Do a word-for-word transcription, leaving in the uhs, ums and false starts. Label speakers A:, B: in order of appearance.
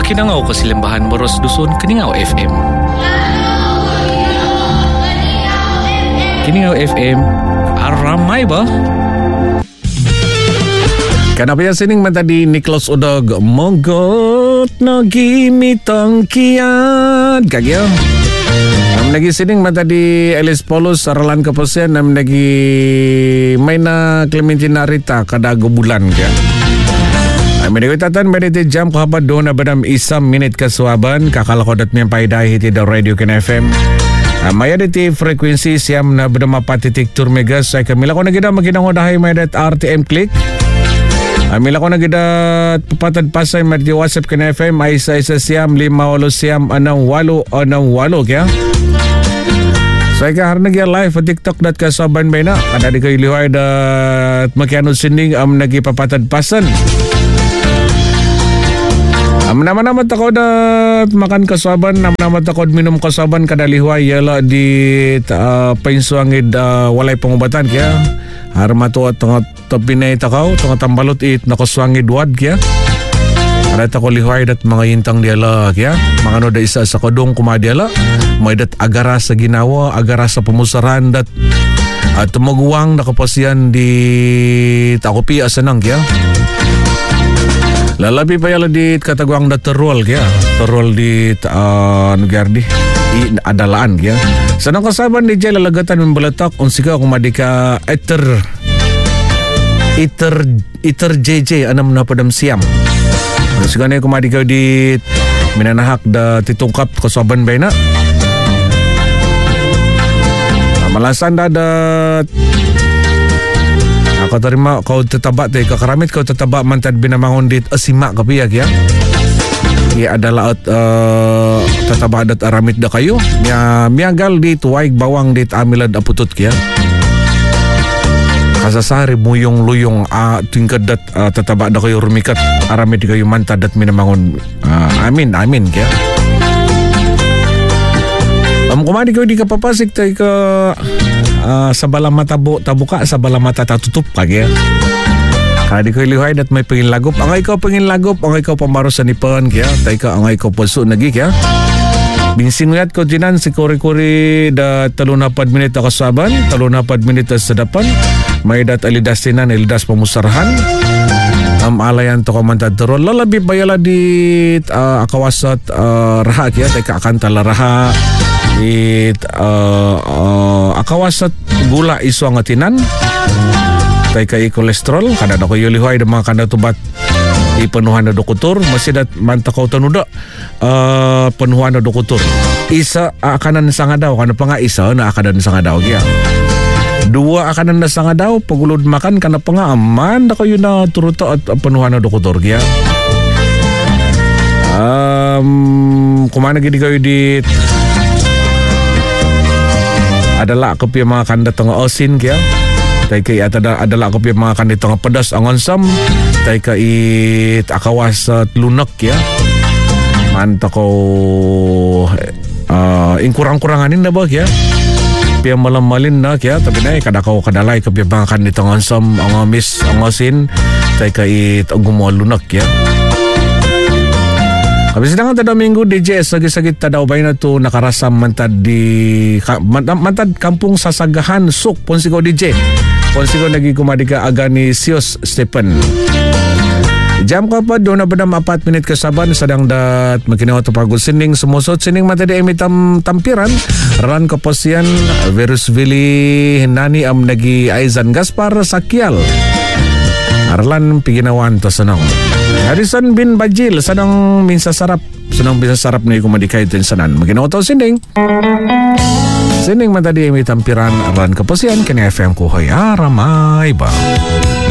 A: makinangaw ko silimbahan Moros Dusun Kiningaw F M. Kiningaw F M, aramay ba? Kanapa yan sining man tadi Niklas Udog Mogot no gimitong kiyan kagyo. Nam nagi sining man tadi Elis Polos Aralan Kaposen nam nagi may na Clementina Rita kada bulan kaya. Ay medikitatan mediti jam ko haba do na badam isam minit kasuaban kakalakodat miyang paidahi ti da Radio Ken F M. Maya diti frekuensi siyam na badam apatitik turmegas ay kamila ko nagida maginangodahay may dat R T M click. Amila ko nagidat papatad pasay medyo WhatsApp Ken F M ay isa isa siyam lima walo siyam anang walo anang walo kaya. So ika har nagya live sa TikTok dat kasaban bay na kada di kayo liway dat makiano sinding am nagi papatad pasan. Am naman-naman ako dat makan kasaban, naman-naman ako minum kasaban kada liway yala di uh, painsuangid uh, walay pangubatan kaya. Harmato at tanga tapinay takaw, tanga tambalot it nakaswangid wad kaya. Arat ako liway dat mga yintang diala kaya. Mga no da isa sa kodong kumadiala. May dat agara sa ginawa, agara sa pumusaran dat at tumaguwang nakapasyan di takopi asanang kaya. Lalabi pa yala di katagwang dat terol kaya. Terol di uh, nagardi. Adalaan kaya. Sa nang kasaban di jay lalagatan ng balatak unsi ka kumadi ka eter eter eter J J anam na padam siyam. Unsi ka na kumadi ka di minanahak da titungkap kasaban bay na. Malasan da da ako tarima kau tetaba te kakaramit kau tetaba mantad binamangon dit asima kapiyag ya. Ya adalah uh, tataba adat aramid da kayo ya miagal dit waig bawang dit amilad aputut kaya kasasari muyong luyong uh, tingkad dat uh, tataba da kayo rumikat aramid kayo mantad dat minamangon uh, amin amin kaya um, kumadi kayo di kapapasik tayo ka uh, sa balang mata bu, tabuka sa balang mata tatutup kaya Kadi ko lihay dat may pangilagop. Angay ko pangilagop, angay ko pamaro sa nipan kaya. Tay ka angay ko puso nagi kaya. Binsingyat ko dinan si kuri-kuri da talunapad minit ako saban, talunapad minit sa dapan. May dat alidas tinan, alidas pamusarahan. Am alayan to komantad tero. Lalabi bayala di uh, akawasat uh, raha kaya. Tay ka akantala raha. It uh, uh, akawasat gula iso ang atinan. Tay kay kolesterol kada na ko yulihoy da mga kanda tubat ipenuhan na dokutor masidat mantakaw tanuda uh, penuhan na dokutor isa akanan sa nga daw kana pa nga isa na akanan sa nga daw kaya dua akanan na sa nga daw pagulod makan kana pa nga aman na kayo na turuta at penuhan na dokutor kaya um, kumana gini kayo dit adalah ako yung mga kanda tanga osin kaya tay kay atada adalah ako mga kanito nga pedas ang onsam tay kay akawas at lunak ya manta ko uh, ingkurang-kuranganin na ba ya piya malamalin na kaya tapi na kada ko kadalay kapya mga kanito nga onsam ang miss ang osin tay kay gumawa lunak ya Habis na nga tada minggu D J sagit-sagit tadaw bay na to nakarasam mantad di ka, mantad kampung Sasagahan Suk Ponsigo D J Ponsigo nagi kumadika aga ni Sios Stephen Jam ka pa doon na ba na apat minit kasaban sadang dat makinawa to pagod sining sumusot sining matadi emitam tampiran ran kaposian virus Vili nani am nagi Aizan Gaspar Sakyal Arlan piginawan to sanang Harrison bin Bajil sanang minsa sarap sanang bisa sarap ni kumadikay tin sanan maginaw to sining sining man tadi emi tampiran ran kaposian kini F M ko hoy aramay ba